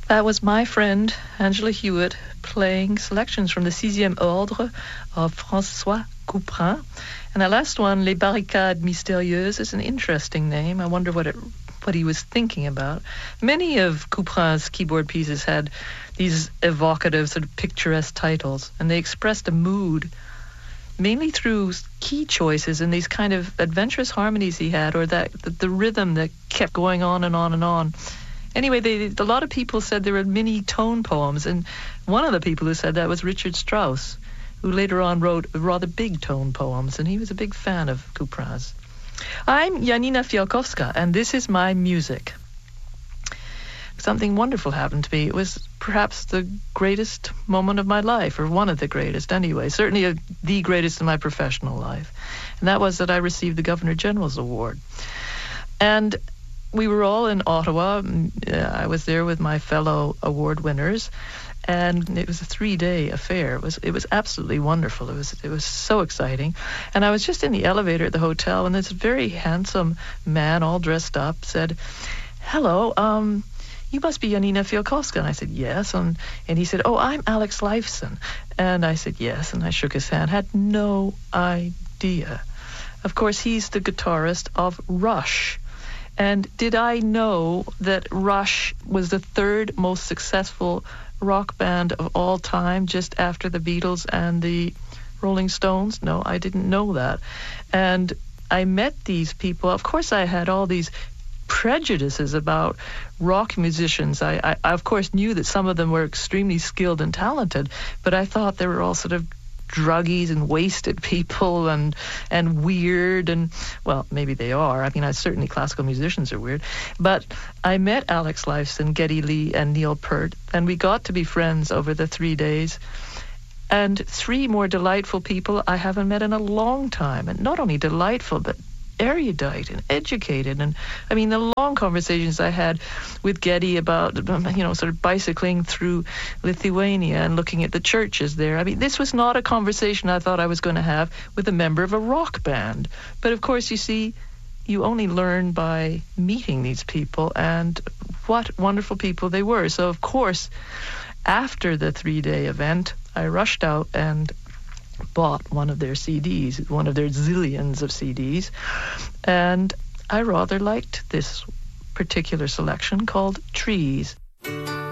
That was my friend, Angela Hewitt, playing selections from the 6e Ordre of François Couperin. And the last one, Les Barricades Mystérieuses, is an interesting name. I wonder what he was thinking about. Many of Couperin's keyboard pieces had these evocative, sort of picturesque titles, and they expressed a mood mainly through key choices and these kind of adventurous harmonies he had, or the rhythm that kept going on and on and on. Anyway, a lot of people said there were mini tone poems, and one of the people who said that was Richard Strauss, who later on wrote rather big tone poems, and he was a big fan of Couperin's. I'm Janina Fialkowska, and this is my music. Something wonderful happened to me. It was perhaps the greatest moment of my life, or one of the greatest anyway, certainly the greatest in my professional life. And that was that I received the Governor General's Award. And we were all in Ottawa. I was there with my fellow award winners, and it was a 3-day affair. It was absolutely wonderful. It was so exciting. And I was just in the elevator at the hotel, and this very handsome man, all dressed up, said, "Hello, you must be Janina Fialkowska." And I said, "Yes." And he said, "Oh, I'm Alex Lifeson." And I said, "Yes." And I shook his hand. Had no idea. Of course, he's the guitarist of Rush. And did I know that Rush was the third most successful rock band of all time, just after the Beatles and the Rolling Stones? No, I didn't know that. And I met these people. Of course, I had all these prejudices about rock musicians. I of course knew that some of them were extremely skilled and talented, but I thought they were all sort of druggies and wasted people and weird, and well, maybe they are. I mean, certainly classical musicians are weird. But I met Alex Lifeson, Geddy Lee, and Neil Peart, and we got to be friends over the 3 days. And 3 more delightful people I haven't met in a long time, and not only delightful, but erudite and educated. And I mean, the long conversations I had with Geddy about, sort of bicycling through Lithuania and looking at the churches there. I mean, this was not a conversation I thought I was going to have with a member of a rock band. But of course, you see, you only learn by meeting these people, and what wonderful people they were. So of course, after the 3-day event, I rushed out and bought one of their CDs, one of their zillions of CDs, and I rather liked this particular selection called Trees.